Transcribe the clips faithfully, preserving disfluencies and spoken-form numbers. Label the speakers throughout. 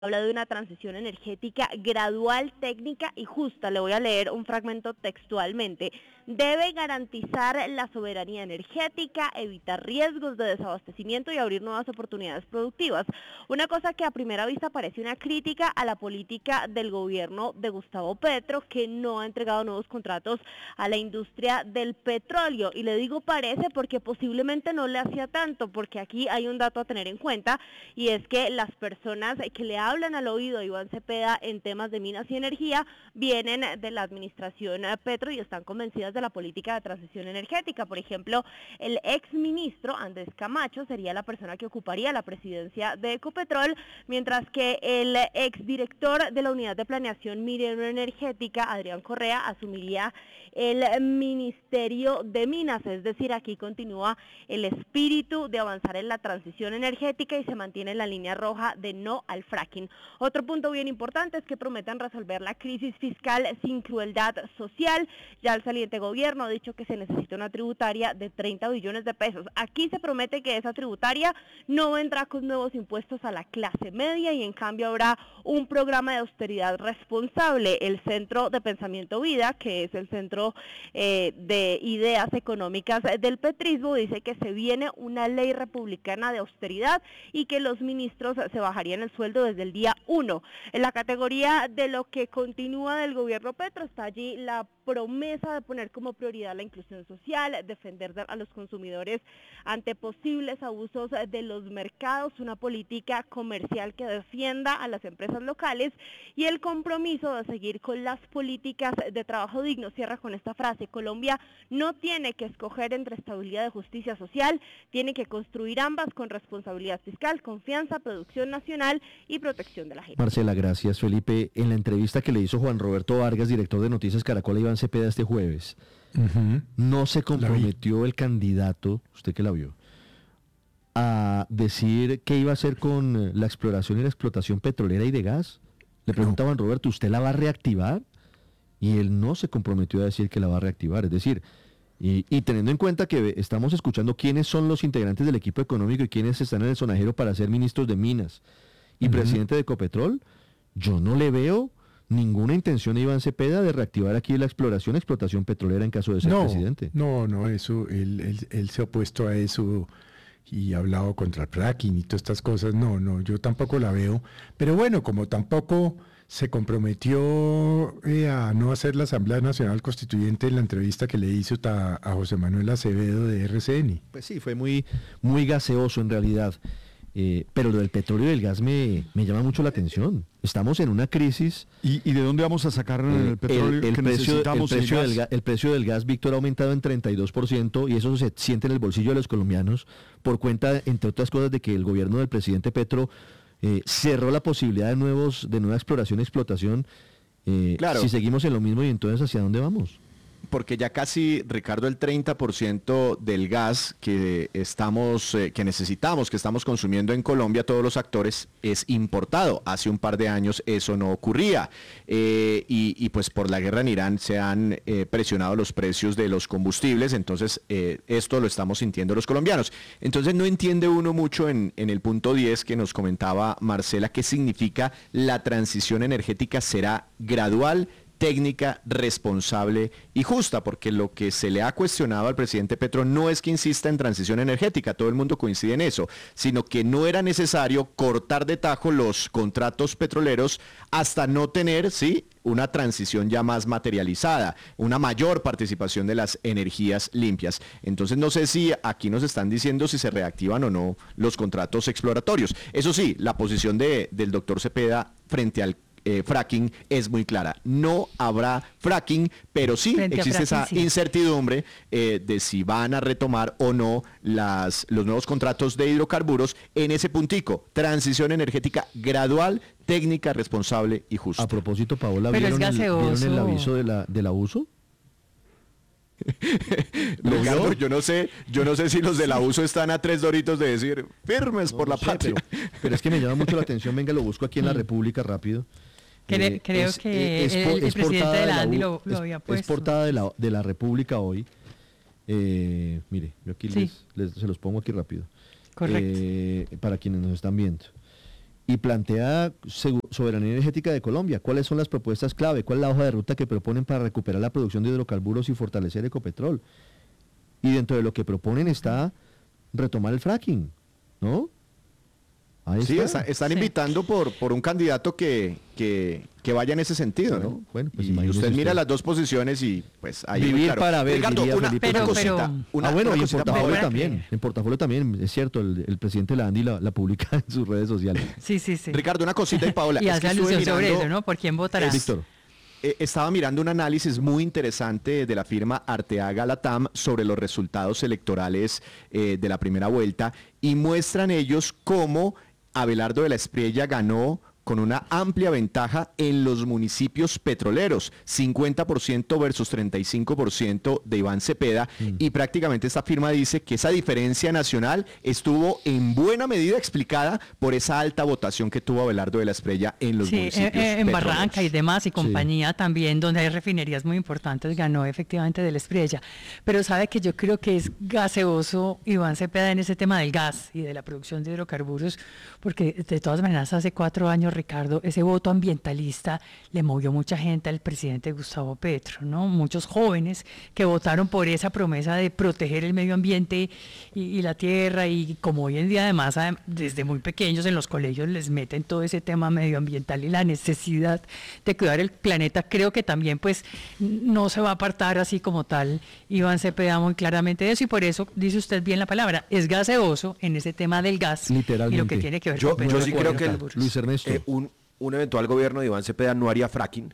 Speaker 1: habla de una transición energética gradual, técnica y justa. Le voy a leer un fragmento textualmente. Debe garantizar la soberanía energética, evitar riesgos de desabastecimiento y abrir nuevas oportunidades productivas. Una cosa que a primera vista parece una crítica a la política del gobierno de Gustavo Petro, que no ha entregado nuevos contratos a la industria del petróleo. Y le digo parece porque posiblemente no le hacía tanto, porque aquí hay un dato a tener en cuenta, y es que las personas que le hablan al oído a Iván Cepeda en temas de minas y energía vienen de la administración Petro y están convencidas de la política de transición energética. Por ejemplo, el exministro Andrés Camacho sería la persona que ocuparía la presidencia de Ecopetrol, mientras que el exdirector de la Unidad de Planeación Minero Energética, Adrián Correa, asumiría el Ministerio de Minas. Es decir, aquí continúa el espíritu de avanzar en la transición energética y se mantiene en la línea roja de no al fracking. Otro punto bien importante es que prometan resolver la crisis fiscal sin crueldad social. Ya el saliente gobierno ha dicho que se necesita una tributaria de treinta billones de pesos. Aquí se promete que esa tributaria no vendrá con nuevos impuestos a la clase media y en cambio habrá un programa de austeridad responsable. El Centro de Pensamiento Vida, que es el centro eh, de ideas económicas del petrismo, dice que se viene una ley republicana de austeridad y que los ministros se bajarían el sueldo desde el día uno. En la categoría de lo que continúa del gobierno Petro está allí la promesa de poner como prioridad la inclusión social, defender a los consumidores ante posibles abusos de los mercados, una política comercial que defienda a las empresas locales y el compromiso de seguir con las políticas de trabajo digno. Cierra con esta frase: Colombia no tiene que escoger entre estabilidad y justicia social, tiene que construir ambas con responsabilidad fiscal, confianza, producción nacional y protección de la gente.
Speaker 2: Marcela, gracias. Felipe, en la entrevista que le hizo Juan Roberto Vargas, director de Noticias Caracol, a Iván Cepeda este jueves, uh-huh. no se comprometió el candidato, usted que la vio, a decir qué iba a hacer con la exploración y la explotación petrolera y de gas. Le preguntaba a Juan Roberto, ¿usted la va a reactivar? Y él no se comprometió a decir que la va a reactivar. Es decir, y, y teniendo en cuenta que estamos escuchando quiénes son los integrantes del equipo económico y quiénes están en el sonajero para ser ministros de Minas y uh-huh. presidente de Ecopetrol, yo no le veo ninguna intención de Iván Cepeda de reactivar aquí la exploración, explotación petrolera en caso de ser
Speaker 3: no,
Speaker 2: presidente.
Speaker 3: No, no, eso, él, él, él se ha opuesto a eso y ha hablado contra el fracking y todas estas cosas. No, no, yo tampoco la veo. Pero bueno, como tampoco se comprometió eh, a no hacer la Asamblea Nacional Constituyente en la entrevista que le hizo ta, a José Manuel Acevedo de R C N.
Speaker 2: Pues sí, fue muy, muy gaseoso en realidad. Eh, pero lo del petróleo y del gas me, me llama mucho la atención. Estamos en una crisis.
Speaker 4: ¿Y, y de dónde vamos a sacar eh, el petróleo
Speaker 2: el, el
Speaker 4: que
Speaker 2: precio,
Speaker 4: necesitamos?
Speaker 2: El precio,
Speaker 4: el,
Speaker 2: del gas, el precio del gas, Víctor, ha aumentado en treinta y dos por ciento y eso se siente en el bolsillo de los colombianos por cuenta, entre otras cosas, de que el gobierno del presidente Petro eh, cerró la posibilidad de nuevos de nueva exploración y explotación. Eh, claro. Si seguimos en lo mismo, ¿y entonces hacia dónde vamos?
Speaker 5: Porque ya casi, Ricardo, el treinta por ciento del gas que estamos, eh, que necesitamos, que estamos consumiendo en Colombia, todos los actores, es importado. Hace un par de años eso no ocurría. Eh, y, y pues por la guerra en Irán se han eh, presionado los precios de los combustibles, entonces eh, esto lo estamos sintiendo los colombianos. Entonces no entiende uno mucho en, en el punto diez que nos comentaba Marcela, qué significa la transición energética será gradual, técnica, responsable y justa, porque lo que se le ha cuestionado al presidente Petro no es que insista en transición energética, todo el mundo coincide en eso, sino que no era necesario cortar de tajo los contratos petroleros hasta no tener, sí, una transición ya más materializada, una mayor participación de las energías limpias. Entonces no sé si aquí nos están diciendo si se reactivan o no los contratos exploratorios. Eso sí, la posición de, del doctor Cepeda frente al Eh, fracking es muy clara. No habrá fracking, pero sí Frente existe fracking, esa sí. incertidumbre eh, de si van a retomar o no las, los nuevos contratos de hidrocarburos en ese puntico. Transición energética gradual, técnica, responsable y justa.
Speaker 2: A propósito, Paola, ¿vieron el, ¿vieron el aviso de la, del abuso?
Speaker 5: Ricardo, yo no sé, yo no sé si los del abuso están a tres doritos de decir firmes no, por la no sé, patria.
Speaker 2: Pero, pero es que me llama mucho la atención. Venga, lo busco aquí en la República rápido.
Speaker 6: Creo, eh, creo es, que es, el, el presidente de la ANDI lo, lo había puesto.
Speaker 2: Es portada de la, de la República hoy. Eh, mire, yo aquí sí. les, les, se los pongo aquí rápido.
Speaker 6: Correcto.
Speaker 2: Eh, para quienes nos están viendo. y plantea soberanía energética de Colombia. ¿Cuáles son las propuestas clave? ¿Cuál es la hoja de ruta que proponen para recuperar la producción de hidrocarburos y fortalecer Ecopetrol? Y dentro de lo que proponen está retomar el fracking, ¿no? Ahí
Speaker 5: sí,
Speaker 2: está.
Speaker 5: está, están
Speaker 6: sí.
Speaker 5: invitando por, por un candidato que, que, que vaya en ese sentido,
Speaker 2: Bueno,
Speaker 5: ¿no?
Speaker 2: bueno, pues
Speaker 5: y
Speaker 2: imagínese
Speaker 5: usted mira
Speaker 2: usted.
Speaker 5: las dos posiciones y pues ahí
Speaker 2: Vivir
Speaker 5: muy claro.
Speaker 2: para ver,
Speaker 5: Ricardo,
Speaker 2: diría
Speaker 5: una,
Speaker 2: Felipe
Speaker 5: una
Speaker 6: Pero-
Speaker 5: cosita,
Speaker 6: pero-
Speaker 5: una,
Speaker 2: ah, bueno,
Speaker 5: una
Speaker 2: y en
Speaker 5: cosita,
Speaker 2: portafolio
Speaker 5: Paola.
Speaker 2: también, en portafolio también, es cierto, el, el presidente de la ANDI la, la publica en sus redes sociales.
Speaker 6: Sí, sí, sí.
Speaker 5: Ricardo, una cosita y Paola.
Speaker 6: y
Speaker 5: es
Speaker 6: hace
Speaker 5: que estuve
Speaker 6: alusión sobre
Speaker 5: mirando-
Speaker 6: eso, ¿no? ¿Por quién votará?
Speaker 2: Eh, Víctor.
Speaker 5: Eh, estaba mirando un análisis muy interesante de la firma Arteaga Latam sobre los resultados electorales eh, de la primera vuelta y muestran ellos cómo Abelardo de la Espriella ganó con una amplia ventaja en los municipios petroleros, cincuenta por ciento versus treinta y cinco por ciento de Iván Cepeda, mm. y prácticamente esta firma dice que esa diferencia nacional estuvo en buena medida explicada por esa alta votación que tuvo Abelardo de la Espriella en los
Speaker 6: sí,
Speaker 5: municipios
Speaker 6: en, en
Speaker 5: petroleros.
Speaker 6: Barranca y demás, y
Speaker 2: Sí.
Speaker 6: compañía también, donde hay refinerías muy importantes, ganó efectivamente de la Espriella. Pero sabe que yo creo que es gaseoso Iván Cepeda en ese tema del gas y de la producción de hidrocarburos, porque de todas maneras hace cuatro años, Ricardo, ese voto ambientalista le movió mucha gente al presidente Gustavo Petro, ¿no? Muchos jóvenes que votaron por esa promesa de proteger el medio ambiente y, y la tierra, y como hoy en día además desde muy pequeños en los colegios les meten todo ese tema medioambiental y la necesidad de cuidar el planeta, creo que también pues no se va a apartar así como tal Iván Cepeda muy claramente de eso, y por eso dice usted bien la palabra, es gaseoso en ese tema del gas
Speaker 2: Literalmente.
Speaker 6: y lo que tiene que ver
Speaker 7: Yo-
Speaker 6: con
Speaker 7: yo sí creo que el-
Speaker 6: hidrocarburos.
Speaker 2: Luis Ernesto.
Speaker 7: Eh, un, un eventual gobierno de Iván Cepeda no haría fracking.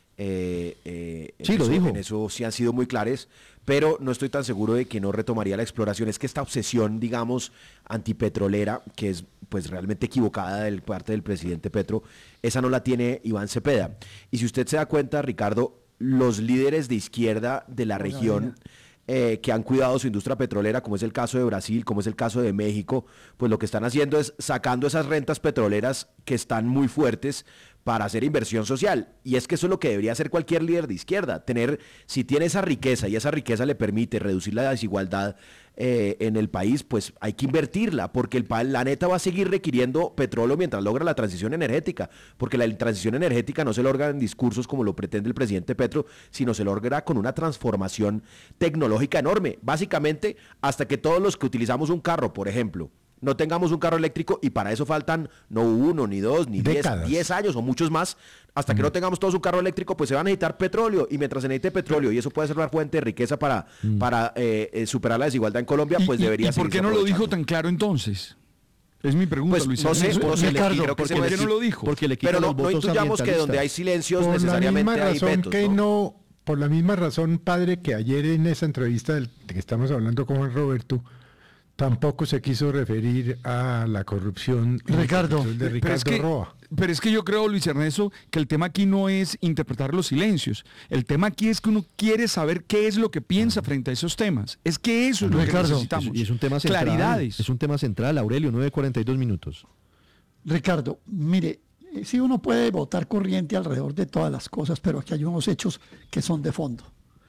Speaker 7: Eh, eh, en
Speaker 2: Sí, lo
Speaker 7: eso-
Speaker 2: dijo.
Speaker 7: En eso sí han sido muy claros, pero no estoy tan seguro de que no retomaría la exploración. Es que esta obsesión, digamos, antipetrolera, que es pues realmente equivocada de parte del presidente Petro, esa no la tiene Iván Cepeda. Y si usted se da cuenta, Ricardo, los líderes de izquierda de la región eh, que han cuidado su industria petrolera, como es el caso de Brasil, como es el caso de México, pues lo que están haciendo es sacando esas rentas petroleras que están muy fuertes para hacer inversión social. Y es que eso es lo que debería hacer cualquier líder de izquierda, tener, si tiene esa riqueza y esa riqueza le permite reducir la desigualdad eh, en el país, pues hay que invertirla, porque el planeta va a seguir requiriendo petróleo mientras logra la transición energética, porque la transición energética no se logra en discursos como lo pretende el presidente Petro, sino se logra con una transformación tecnológica enorme, básicamente hasta que todos los que utilizamos un carro, por ejemplo, no tengamos un carro eléctrico, y para eso faltan no uno, ni dos, ni diez,
Speaker 3: Décadas.
Speaker 7: diez años o muchos más, hasta que no tengamos todos un carro eléctrico, pues se va a necesitar petróleo, y mientras se necesite petróleo, y eso puede ser una fuente de riqueza para, para eh, eh, superar la desigualdad en Colombia,
Speaker 4: ¿Y-
Speaker 7: pues
Speaker 4: y-
Speaker 7: debería
Speaker 4: ¿Y por
Speaker 7: seguirse
Speaker 4: qué no lo dijo
Speaker 7: aprovechando.
Speaker 4: tan claro entonces? Es mi pregunta,
Speaker 7: Pues,
Speaker 4: Luis
Speaker 7: no sé,
Speaker 4: Ernesto.
Speaker 7: no sé,
Speaker 4: Ricardo,
Speaker 7: creo que
Speaker 4: ¿por
Speaker 7: se
Speaker 4: qué
Speaker 7: me
Speaker 4: no
Speaker 7: decir-
Speaker 4: lo dijo?
Speaker 2: Porque le quitan
Speaker 7: Pero no,
Speaker 2: los
Speaker 7: no
Speaker 2: votos
Speaker 7: intuyamos que donde hay
Speaker 2: ambientalistas.
Speaker 7: silencios
Speaker 3: Por la
Speaker 7: necesariamente
Speaker 3: misma
Speaker 7: hay
Speaker 3: razón
Speaker 7: vetos,
Speaker 3: que
Speaker 7: ¿no?
Speaker 3: no, por la misma razón, padre, que ayer en esa entrevista del, de que estamos hablando con Juan Roberto, tampoco se quiso referir a la corrupción en el
Speaker 8: Ricardo,
Speaker 3: control de
Speaker 4: Pero
Speaker 3: Ricardo
Speaker 4: es, que,
Speaker 3: Roa.
Speaker 4: pero es que yo creo, Luis Ernesto, que el tema aquí no es interpretar los silencios. El tema aquí es que uno quiere saber qué es lo que piensa frente a esos temas. Es que eso es lo que
Speaker 8: Ricardo,
Speaker 4: necesitamos.
Speaker 2: Y es un tema central.
Speaker 4: Claridades.
Speaker 2: Es un tema central, Aurelio, nueve cuarenta y dos minutos.
Speaker 8: Ricardo, mire, eh, sí uno puede votar corriente alrededor de todas las cosas, pero aquí hay unos hechos que son de fondo.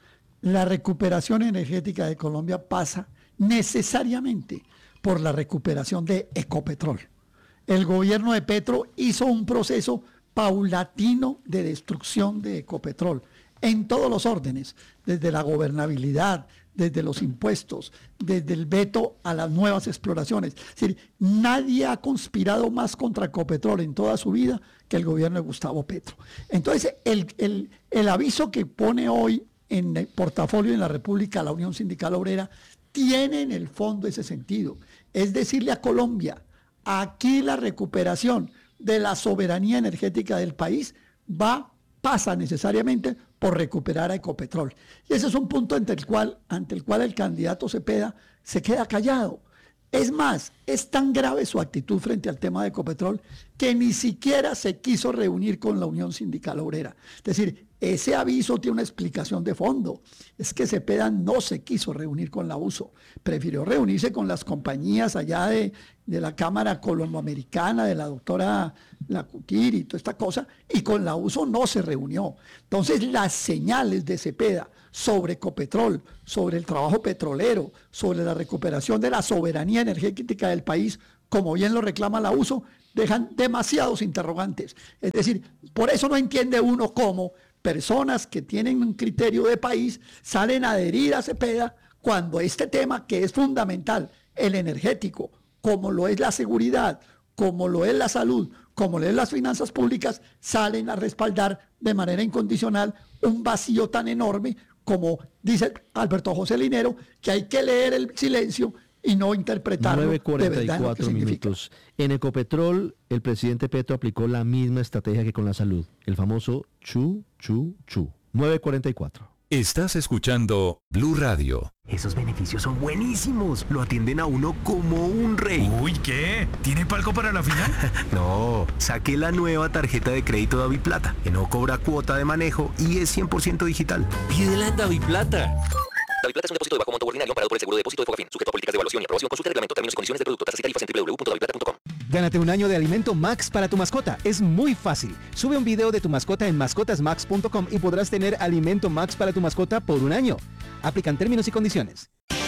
Speaker 8: La recuperación energética de Colombia pasa necesariamente por la recuperación de Ecopetrol. El gobierno de Petro hizo un proceso paulatino de destrucción de Ecopetrol en todos los órdenes, desde la gobernabilidad, desde los impuestos, desde el veto a las nuevas exploraciones. Es decir, nadie ha conspirado más contra Ecopetrol en toda su vida que el gobierno de Gustavo Petro. Entonces, el, el, el aviso que pone hoy en el portafolio en la República la Unión Sindical Obrera tiene en el fondo ese sentido. Es decirle a Colombia, aquí la recuperación de la soberanía energética del país va, pasa necesariamente por recuperar a Ecopetrol. Y ese es un punto ante el cual, ante el cual el candidato Cepeda se queda callado. Es más, es tan grave su actitud frente al tema de Ecopetrol que ni siquiera se quiso reunir con la Unión Sindical Obrera. Es decir, ese aviso tiene una explicación de fondo. Es que Cepeda no se quiso reunir con la U S O, prefirió reunirse con las compañías allá de, de la Cámara Colomboamericana, de la doctora Lacutir y toda esta cosa, y con la U S O no se reunió. Entonces, las señales de Cepeda sobre Ecopetrol, sobre el trabajo petrolero, sobre la recuperación de la soberanía energética del país, como bien lo reclama la U S O, dejan demasiados interrogantes. Es decir, por eso no entiende uno cómo personas que tienen un criterio de país salen a adherir a Cepeda cuando este tema que es fundamental, el energético, como lo es la seguridad, como lo es la salud, como lo es las finanzas públicas, salen a respaldar de manera incondicional un vacío tan enorme como dice Alberto José Linero, que hay que leer el silencio y no interpretarlo
Speaker 2: nueve
Speaker 8: de verdad en lo que
Speaker 2: cuarenta y cuatro
Speaker 8: significa.
Speaker 2: minutos. En Ecopetrol, el presidente Petro aplicó la misma estrategia que con la salud, el famoso chu, chu, chu. nueve cuarenta y cuatro.
Speaker 9: Estás escuchando Blue Radio.
Speaker 10: Esos beneficios son buenísimos. Lo atienden a uno como un rey.
Speaker 11: Uy, ¿qué? ¿Tiene palco para la final?
Speaker 10: No, saqué la nueva tarjeta de crédito DaviPlata, que no cobra cuota de manejo y es cien por ciento digital.
Speaker 11: Pídela en DaviPlata.
Speaker 12: DaviPlata es un depósito de bajo monto ordinario amparado por el seguro de depósito de Fogafín, sujeto a políticas de evaluación y aprobación. Consulta el reglamento, términos y condiciones del producto, tasas y tarifas en doble u doble u doble u punto daviplata punto com.
Speaker 13: Gánate un año de alimento Max para tu mascota. Es muy fácil. Sube un video de tu mascota en mascotas max punto com y podrás tener alimento Max para tu mascota por un año. Aplican términos y condiciones.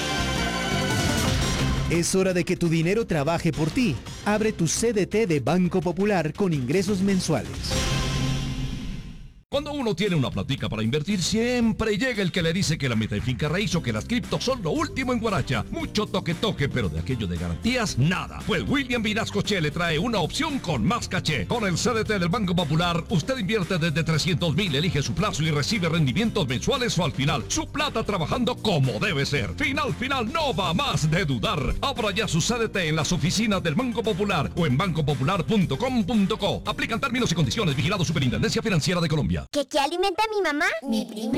Speaker 14: Es hora de que tu dinero trabaje por ti. Abre tu C D T de Banco Popular con ingresos mensuales.
Speaker 15: Cuando uno tiene una platica para invertir, siempre llega el que le dice que la meta en finca raíz o que las criptos son lo último en guaracha. Mucho toque toque, pero de aquello de garantías, nada. Pues William Vinasco Che le trae una opción con más caché. Con el C D T del Banco Popular, usted invierte desde trescientos mil, elige su plazo y recibe rendimientos mensuales o al final. Su plata trabajando como debe ser. Final, final, no va más de dudar. Abra ya su C D T en las oficinas del Banco Popular o en banco popular punto com punto co. Aplican términos y condiciones. Vigilado Superintendencia Financiera de Colombia.
Speaker 16: ¿Qué, qué alimenta a mi mamá? Mi prima.